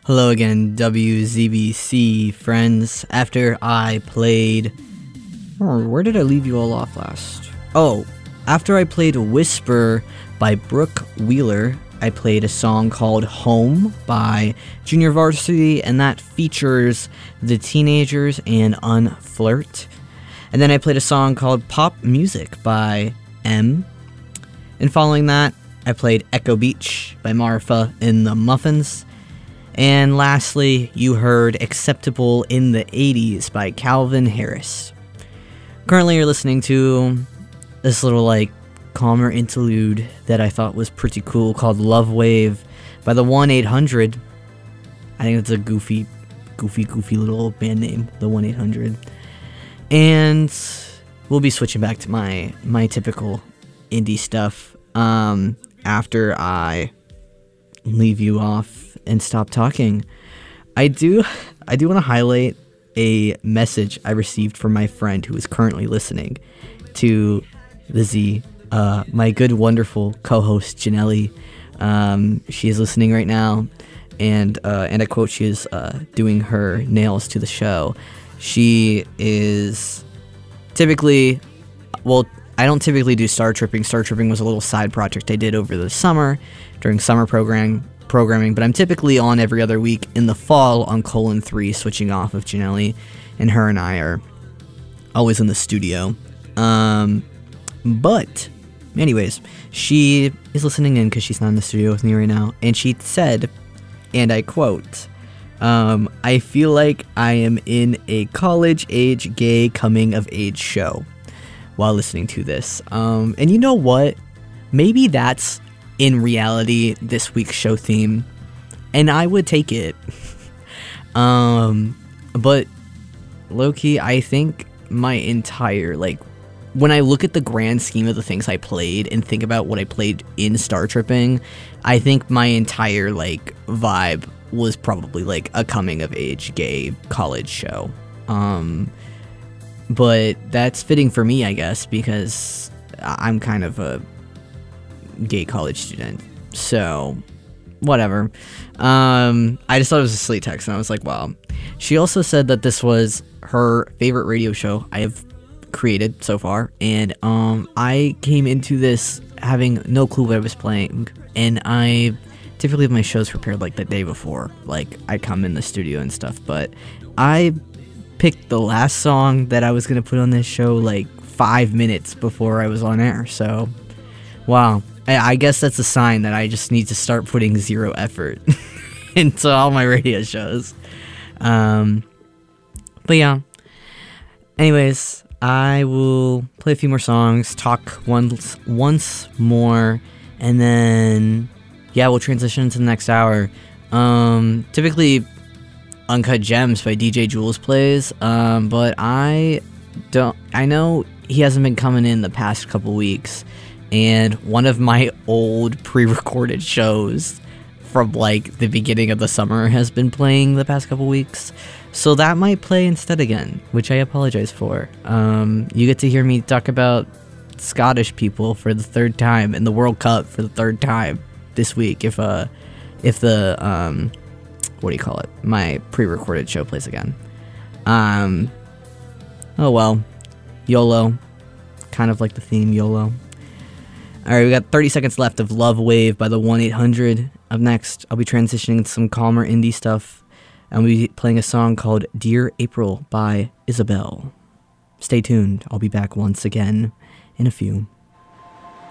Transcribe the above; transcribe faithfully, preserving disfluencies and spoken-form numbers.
Hello again, W Z B C friends. After I played... Oh, where did I leave you all off last? Oh, after I played Whisper by Brooke Wheeler, I played a song called Home by Junior Varsity, and that features The Teenagers and Unflirt. And then I played a song called Pop Music by M. And following that, I played Echo Beach by Marfa and the Muffins. And lastly, you heard Acceptable in the eighties by Calvin Harris. Currently, you're listening to this little, like, calmer interlude that I thought was pretty cool called Love Wave by the one eight hundred. I think it's a goofy, goofy, goofy little band name, the one eight hundred. And we'll be switching back to my, my typical indie stuff um, after I leave you off and stop talking. I do I do want to highlight a message I received from my friend who is currently listening to the Z, uh, my good, wonderful co-host Janelli. Um, she is listening right now, and uh, and I quote, she is uh, doing her nails to the show. She is typically, well, I don't typically do Star Tripping. Star Tripping was a little side project I did over the summer during summer program programming, but I'm typically on every other week in the fall on Colon three, switching off of Janelli, and her and I are always in the studio. Um, but, anyways, she is listening in because she's not in the studio with me right now, and she said, and I quote, um, I feel like I am in a college-age gay coming-of-age show while listening to this. Um, and you know what? Maybe that's in reality this week's show theme, and I would take it. um, but low-key, I think my entire, like, when I look at the grand scheme of the things I played and think about what I played in Star Tripping, I think my entire, like, vibe was probably, like, a coming-of-age gay college show. Um, but that's fitting for me, I guess, because I'm kind of a gay college student, so whatever. um I just thought it was a sweet text, and I was like, wow. She also said that this was her favorite radio show I have created so far, and um I came into this having no clue what I was playing, and I typically have my shows prepared like the day before, like I come in the studio and stuff, but I picked the last song that I was gonna put on this show like five minutes before I was on air, so wow. I guess that's a sign that I just need to start putting zero effort into all my radio shows. Um, but yeah. Anyways, I will play a few more songs, talk once once more, and then, yeah, we'll transition to the next hour. Um, typically, Uncut Gems by D J Jules plays, um, but I don't. I know he hasn't been coming in the past couple weeks. And one of my old pre-recorded shows from, like, the beginning of the summer has been playing the past couple weeks. So that might play instead again, which I apologize for. Um, you get to hear me talk about Scottish people for the third time and the World Cup for the third time this week if, uh, if the, um, what do you call it? My pre-recorded show plays again. Um, oh well. YOLO. Kind of like the theme, YOLO. Alright, we got thirty seconds left of Love Wave by the one eight hundred. Up next, I'll be transitioning to some calmer indie stuff, and we'll be playing a song called Dear April by Isabel. Stay tuned, I'll be back once again in a few.